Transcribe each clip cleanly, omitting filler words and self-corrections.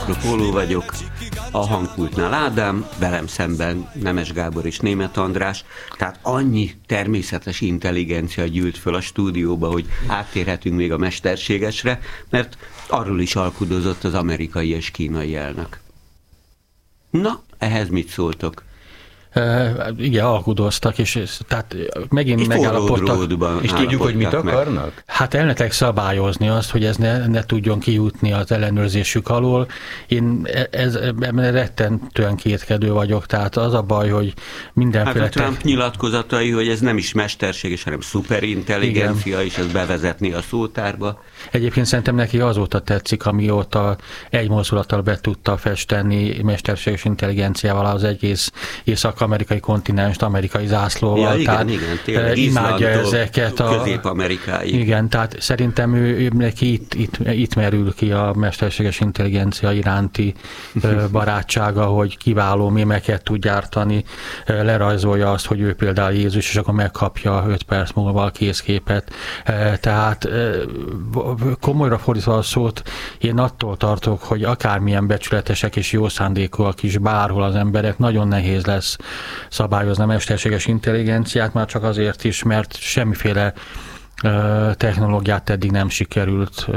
Mastro Póló vagyok, a hangpultnál Ádám, velem szemben Nemes Gábor és Németh András, tehát annyi természetes intelligencia gyűlt föl a stúdióba, hogy áttérhetünk még a mesterségesre, mert arról is alkudozott az amerikai és kínai elnök. Na, ehhez mit szóltok? Igen, alkudoztak, és tehát megint megállapodtak. És tudjuk, hogy mit akarnak? Hát elmetek szabályozni azt, hogy ez ne tudjon kijutni az ellenőrzésük alól. Én ebben rettentően kétkedő vagyok, tehát az a baj, hogy mindenféle... Hát a Trump nyilatkozatai, hogy ez nem is mesterséges, hanem szuperintelligencia, és ez bevezetni a szótárba. Egyébként szerintem neki azóta tetszik, amióta egy mozdulattal be tudta festeni mesterséges intelligenciával az egész észak-amerikai kontinenst amerikai zászlóval. Ja, tehát igen, imádja ezeket a... Közép-Amerikáig. Igen, tehát szerintem ő neki itt merül ki a mesterséges intelligencia iránti barátsága, hogy kiváló mémeket tud gyártani, lerajzolja azt, hogy ő például Jézus, és akkor megkapja 5 perc múlva a kézképet. Tehát komolyra fordítva a szót, én attól tartok, hogy akármilyen becsületesek és jó szándékúak is bárhol az emberek, nagyon nehéz lesz szabályozni a mesterséges intelligenciát, már csak azért is, mert semmiféle technológiát eddig nem sikerült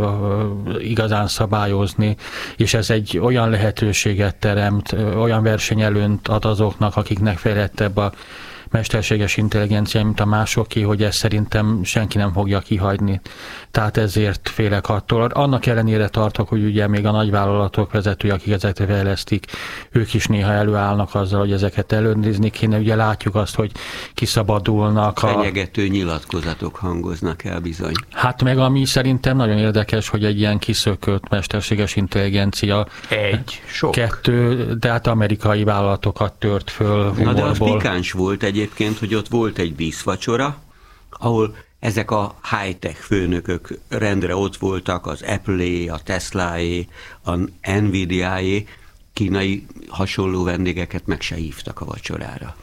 igazán szabályozni, és ez egy olyan lehetőséget teremt, olyan versenyelőnyt ad azoknak, akiknek fejlettebb a mesterséges intelligencia, mint a másoké, hogy ezt szerintem senki nem fogja kihagyni. Tehát ezért félek attól. Annak ellenére tartok, hogy ugye még a nagyvállalatok vezetői, akik ezeket fejlesztik, ők is néha előállnak azzal, hogy ezeket ellenőrizni kéne. Ugye látjuk azt, hogy kiszabadulnak fenyegető nyilatkozatok hangoznak el bizony. Hát meg ami szerintem nagyon érdekes, hogy egy ilyen kiszökött mesterséges intelligencia. Sok. 2, de hát amerikai vállalatokat tört föl humorból. Na de az pikáns volt egyébként, hogy ott volt egy díszvacsora, ahol ezek a high-tech főnökök rendre ott voltak, az Apple-é, a Tesla-é, a Nvidia-é, kínai hasonló vendégeket meg se hívtak a vacsorára.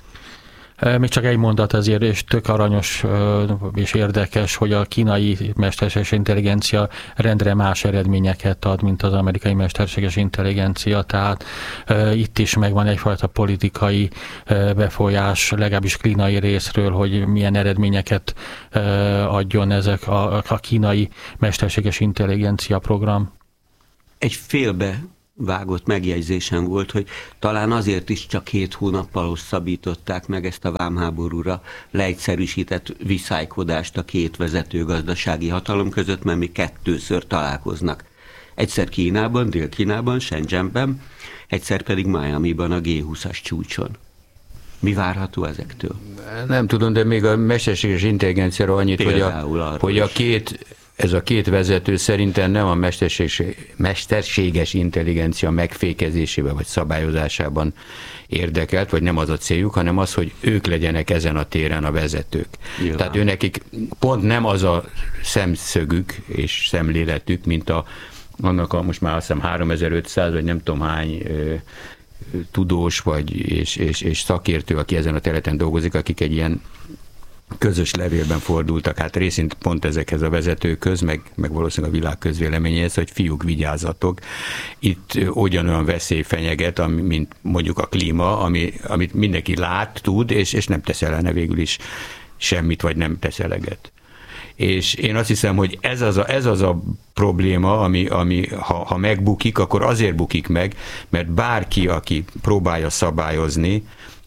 Még csak egy mondat azért, és tök aranyos és érdekes, hogy a kínai mesterséges intelligencia rendre más eredményeket ad, mint az amerikai mesterséges intelligencia, tehát itt is megvan egyfajta politikai befolyás, legalábbis kínai részről, hogy milyen eredményeket adjon ezek a kínai mesterséges intelligencia program. Egy félbe vágott megjegyzésem volt, hogy talán azért is csak 7 hónappal hosszabbították meg ezt a vámháborúra leegyszerűsített viszálykodást a két vezető gazdasági hatalom között, mert még 2-ször találkoznak. Egyszer Kínában, Dél-Kínában, Shenzhenben, egyszer pedig Miamiban a G20-as csúcson. Mi várható ezektől? Nem tudom, de még a mesterséges intelligenciára annyit, hogy ez a két vezető szerintem nem a mesterséges intelligencia megfékezésében vagy szabályozásában érdekelt, vagy nem az a céljuk, hanem az, hogy ők legyenek ezen a téren a vezetők. Nyilván. Tehát őnekik pont nem az a szemszögük és szemléletük, mint annak a most már azt hiszem 3500 vagy nem tudom hány tudós és szakértő, aki ezen a területen dolgozik, akik egy ilyen közös levélben fordultak, hát részint pont ezekhez a vezetőkhöz, meg valószínűleg a világ közvéleményéhez, hogy fiúk, vigyázzatok. Itt ugyanolyan veszély fenyeget, mint mondjuk a klíma, amit mindenki lát, tud, és nem tesz ellene végül is semmit, vagy nem tesz eleget. És én azt hiszem, hogy ez az a probléma, ami ha megbukik, akkor azért bukik meg, mert bárki, aki próbálja szabályozni,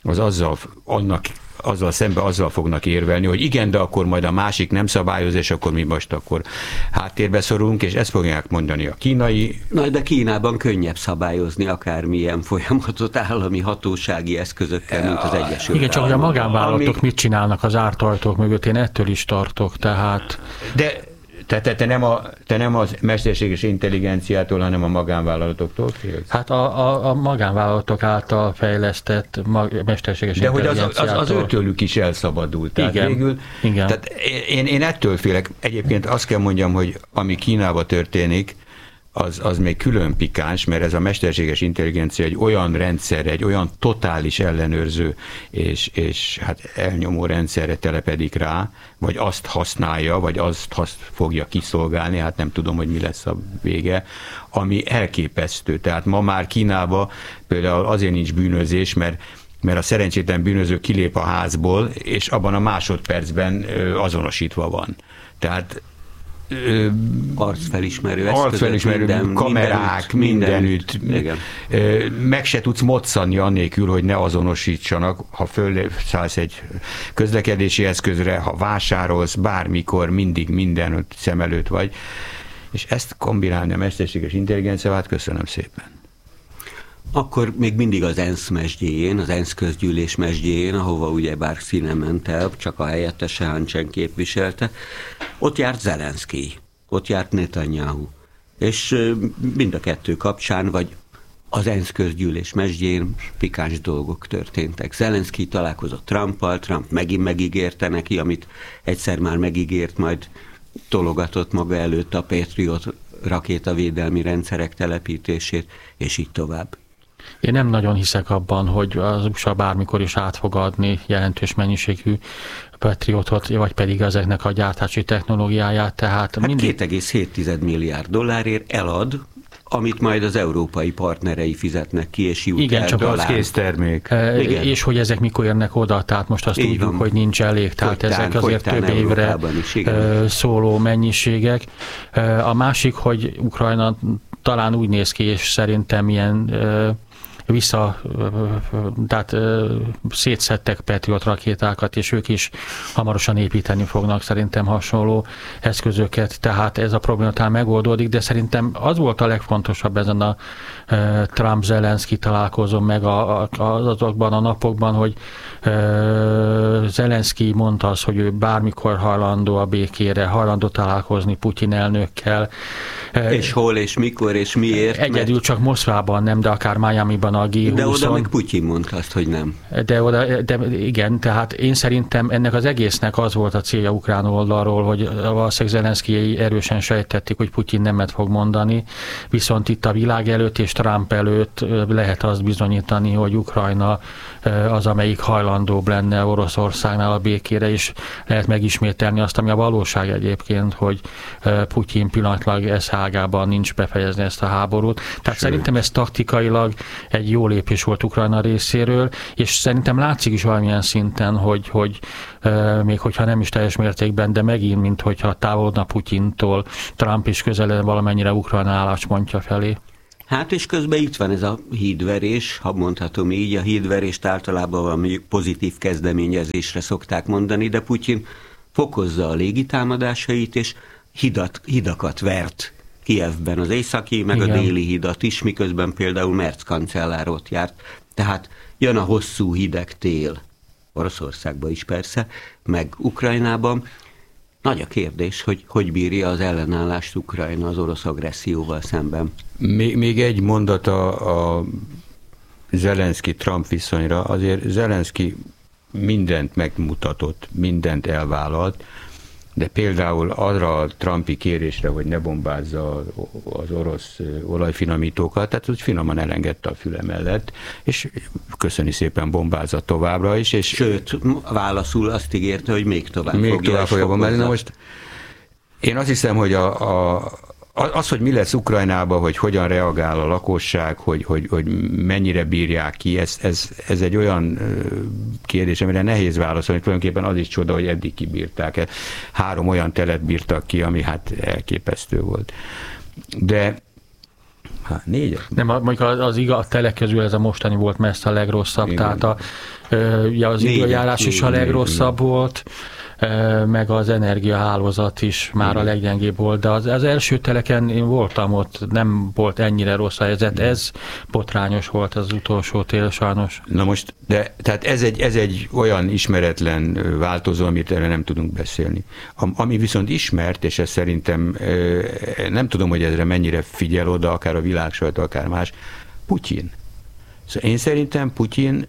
azzal szemben fognak érvelni, hogy igen, de akkor majd a másik nem szabályoz, és akkor mi most akkor háttérbe szorulunk, és ezt fogják mondani a kínai. Na, de Kínában könnyebb szabályozni akármilyen folyamatot állami hatósági eszközökkel, mint az Egyesült. Igen, csak hogy a magánvállalatok mit csinálnak az zárt ajtók mögött, én ettől is tartok, tehát... Te nem a mesterséges intelligenciától, hanem a magánvállalatoktól félsz? Hát a magánvállalatok által fejlesztett mesterséges intelligenciától. De hogy az őtőlük is elszabadult. Tehát igen, végül, igen. Tehát én ettől félek. Egyébként azt kell mondjam, hogy ami Kínában történik, az még külön pikáns, mert ez a mesterséges intelligencia egy olyan rendszer, egy olyan totális ellenőrző és hát elnyomó rendszerre telepedik rá, vagy azt használja, vagy azt fogja kiszolgálni, hát nem tudom, hogy mi lesz a vége, ami elképesztő. Tehát ma már Kínában például azért nincs bűnözés, mert a szerencsétlen bűnöző kilép a házból, és abban a másodpercben azonosítva van. Tehát arcfelismerő eszközök, kamerák, mindenütt. Meg se tudsz moccanni annélkül, hogy ne azonosítsanak, ha fölszállsz egy közlekedési eszközre, ha vásárolsz, bármikor, mindig minden szem előtt vagy. És ezt kombinálni a mesterséges intelligenciával, hát köszönöm szépen. Akkor még mindig az ENSZ mesdjéjén, az ENSZ közgyűlés mesdjéjén, ahova ugyebár Xi nem ment el, csak a helyettese Han Zheng képviselte, ott járt Zelenszkij, ott járt Netanyahu. És mind a kettő kapcsán, vagy az ENSZ közgyűlés mesdjén pikáns dolgok történtek. Zelenszkij találkozott Trumpal, Trump megint megígérte neki, amit egyszer már megígért, majd tologatott maga előtt a Patriot rakétavédelmi rendszerek telepítését, és így tovább. Én nem nagyon hiszek abban, hogy az USA bármikor is át fog adni jelentős mennyiségű Patriotot, vagy pedig ezeknek a gyártási technológiáját. Tehát hát 2,7 milliárd dollárért elad, amit majd az európai partnerei fizetnek ki, és jut igen, el csak dollár. Az késztermék. És hogy ezek mikor érnek oda, tehát most azt tudjuk, van, hogy nincs elég, tehát ezek azért több évre szóló mennyiségek. A másik, hogy Ukrajna talán úgy néz ki, és szerintem ilyen tehát szétszedtek Patriot rakétákat, és ők is hamarosan építeni fognak szerintem hasonló eszközöket, tehát ez a probléma talán megoldódik, de szerintem az volt a legfontosabb ezen a Trump-Zelenszkij találkozón meg azokban a napokban, hogy Zelenszkij mondta azt, hogy ő bármikor hajlandó a békére, hajlandó találkozni Putyin elnökkel. És hol, és mikor, és miért? Egyedül csak Moszkvában nem, de akár Miamiban a G20-on. De oda meg Putyin mondta azt, hogy nem. De igen, tehát én szerintem ennek az egésznek az volt a célja ukrán oldalról, hogy valószínűleg Zelenszkij erősen sejtették, hogy Putyin nemet fog mondani, viszont itt a világ előtt és Trump előtt lehet azt bizonyítani, hogy Ukrajna az, amelyik hajlandóbb lenne Oroszországnál a békére, és lehet megismételni azt, ami a valóság egyébként, hogy Putyin pillanatlag ágában nincs befejezni ezt a háborút. Tehát szerintem ez taktikailag egy jó lépés volt Ukrajna részéről, és szerintem látszik is valamilyen szinten, hogy még hogyha nem is teljes mértékben, de megint, mint hogyha távolodna Putyintól, Trump is közeledne valamennyire Ukrajna álláspontja felé. Hát és közben itt van ez a hídverés, ha mondhatom így, a hídverést általában valami pozitív kezdeményezésre szokták mondani, de Putyin fokozza a légitámadásait, és hidakat vert Kijevben, az északi, meg igen, a déli hidat is, miközben például Merz kancellár ott járt. Tehát jön a hosszú hideg tél, Oroszországban is persze, meg Ukrajnában. Nagy a kérdés, hogy bírja az ellenállást Ukrajna az orosz agresszióval szemben. Még egy mondat a Zelenszkij-Trump viszonyra. Azért Zelenszkij mindent megmutatott, mindent elvállalt, de például arra a Trumpi kérésre, hogy ne bombázza az orosz olajfinomítókat, tehát úgy finoman elengedte a füle mellett, és köszöni szépen, bombázza továbbra is. És sőt, válaszul azt ígérte, hogy még tovább fogja bombázni. Na most én azt hiszem, hogy az, hogy mi lesz Ukrajnában, hogy hogyan reagál a lakosság, hogy mennyire bírják ki, ez egy olyan kérdés, amire nehéz válaszolni. Tulajdonképpen az is csoda, hogy eddig kibírták. 3 olyan telet bírtak ki, ami hát elképesztő volt. De 4. Nem, mondjuk a telek közül ez a mostani volt messze a legrosszabb, igen. Tehát az időjárás is a legrosszabb volt, meg az energiahálózat is már a leggyengébb volt, de az első teleken én voltam ott, nem volt ennyire rossz a helyzet, ez botrányos volt az utolsó tél sajnos. Na most, tehát ez egy olyan ismeretlen változó, amit erre nem tudunk beszélni. Ami viszont ismert, és ez szerintem nem tudom, hogy ezre mennyire figyel oda, akár a világsajtó, akár más, Putyin. Szóval én szerintem Putyin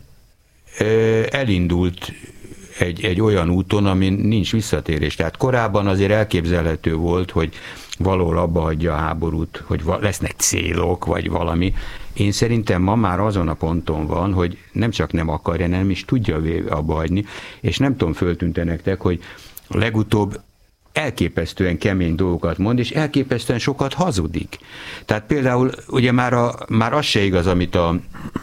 elindult egy olyan úton, amin nincs visszatérés. Tehát korábban azért elképzelhető volt, hogy valahol abba hagyja a háborút, hogy lesznek célok, vagy valami. Én szerintem ma már azon a ponton van, hogy nem csak nem akarja, nem is tudja abba hagyni, és nem tudom, föltűnte nektek, hogy legutóbb elképesztően kemény dolgokat mond, és elképesztően sokat hazudik. Tehát például ugye már az se igaz, amit a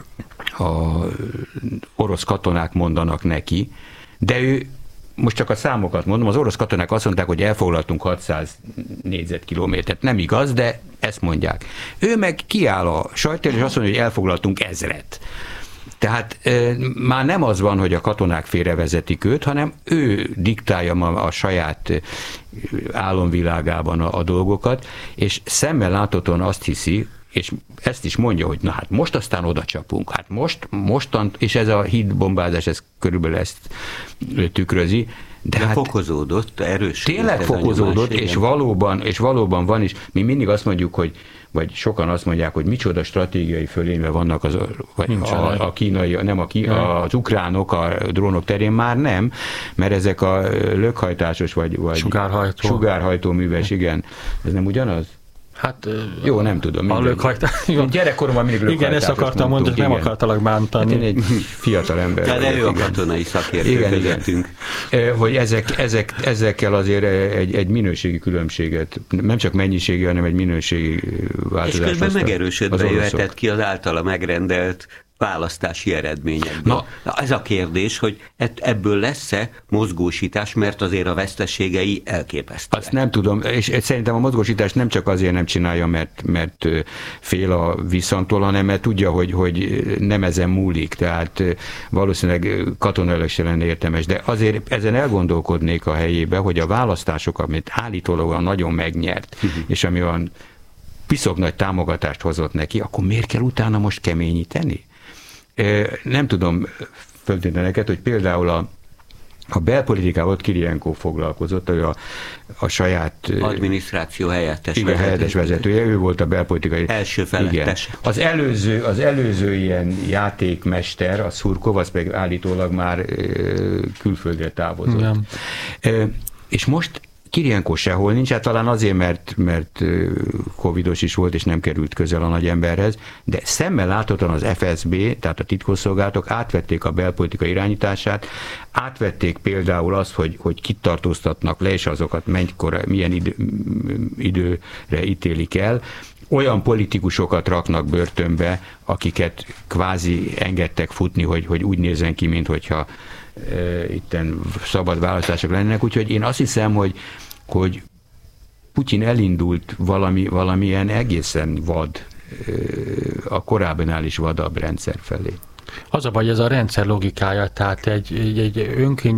orosz katonák mondanak neki, de ő, most csak a számokat mondom, az orosz katonák azt mondták, hogy elfoglaltunk 600 négyzetkilométert. Nem igaz, de ezt mondják. Ő meg kiáll a sajtóra, és azt mondja, hogy elfoglaltunk 1000-et. Tehát már nem az van, hogy a katonák félrevezetik őt, hanem ő diktálja ma a saját álomvilágában a dolgokat, és szemmel láthatóan azt hiszi, és ezt is mondja, hogy na hát most aztán oda csapunk, hát mostan, és ez a hídbombázás, ez körülbelül ezt tükrözi. De hát fokozódott, erősödött. Tényleg fokozódott, és valóban van is. Mi mindig azt mondjuk, vagy sokan azt mondják, hogy micsoda stratégiai fölénybe vannak a kínai, az ukránok a drónok terén, már nem, mert ezek a lökhajtásos vagy sugárhajtó műves, igen. Ez nem ugyanaz? Hát, jó, nem tudom. A lökhajtás. Gyerekkoromban mindig lökhajtásos. Igen, ezt akartam mondani, nem akartalak bántani. Hát én egy fiatal ember. Tehát ő a katonai szakértő közöttünk. Hogy ezekkel azért egy minőségi különbséget, nem csak mennyiségi, hanem egy minőségi változást. És közben megerősödve jöhetett ki az általa megrendelt választási eredményekből. Na, ez a kérdés, hogy ebből lesz-e mozgósítás, mert azért a veszteségei elképesztőek. Azt nem tudom, és szerintem a mozgósítás nem csak azért nem csinálja, mert fél a visszhangtól, hanem mert tudja, hogy nem ezen múlik, tehát valószínűleg katonailag se lenne értelmes, de azért ezen elgondolkodnék a helyébe, hogy a választások, amit állítólag nagyon megnyert, és ami olyan piszok nagy támogatást hozott neki, akkor miért kell utána most keményíteni? Nem tudom, föltűnte neked, hogy például a belpolitikával Kirienko foglalkozott, hogy a saját adminisztráció helyettes vezetője, ő volt a belpolitikai első felettes. Igen. Az előző ilyen játékmester, a Szurkov, az pedig állítólag már külföldre távozott. Igen. És most Kirienko sehol nincs, hát talán azért, mert covidos is volt, és nem került közel a nagy emberhez, de szemmel láthatóan az FSB, tehát a titkosszolgálatok átvették a belpolitika irányítását, átvették például azt, hogy kit tartóztatnak le, és azokat milyen időre ítélik el, olyan politikusokat raknak börtönbe, akiket kvázi engedtek futni, hogy úgy nézzen ki, minthogyha itten szabad választások lennének, úgyhogy én azt hiszem, hogy Putyin elindult valamilyen egészen vad, a korábbinál is vadabb rendszer felé. Az a baj, ez a rendszer logikája, tehát egy önkényes